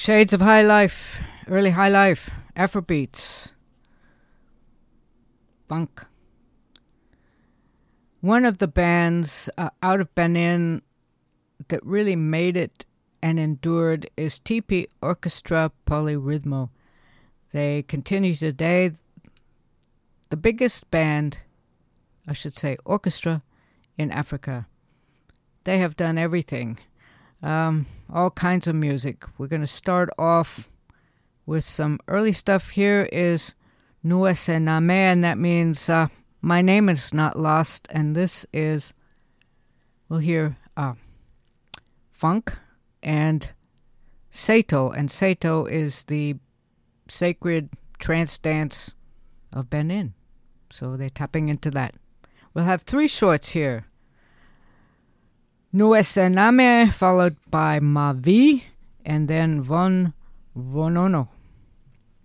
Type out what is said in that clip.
Shades of high life, early high life, Afrobeats, funk. One of the bands out of Benin that really made it and endured is TP Orchestra Polyrhythmo. They continue today. The biggest band, I should say orchestra, in Africa. They have done everything. All kinds of music. We're going to start off with some early stuff. Here is Nuesename, and that means my name is not lost. And this is, we'll hear funk and Seto. And Seto is the sacred trance dance of Benin. So they're tapping into that. We'll have three shorts here. Nuesename, followed by Ma Vie, and then Von Vonono.